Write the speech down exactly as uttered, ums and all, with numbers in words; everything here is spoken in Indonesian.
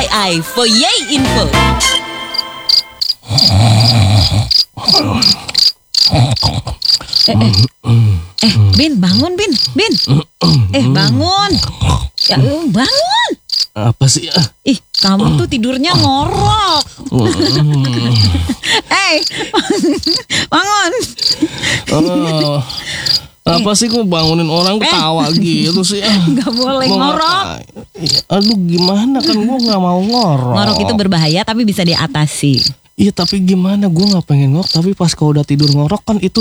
Y I for Yay Info. Eh, eh, eh, Bin, bangun, Bin, Bin. Eh, bangun. Ya, bangun. Apa sih ya? Ih, kamu tuh tidurnya ngorok. Eh, bangun. Oh, apa sih kok bangunin orang ketawa gitu sih? Gak boleh ngorok. Aduh, gimana kan gue nggak mau ngorok. Ngorok itu berbahaya tapi bisa diatasi. Iya, tapi gimana gue nggak pengen ngorok, tapi pas kau udah tidur ngorok kan itu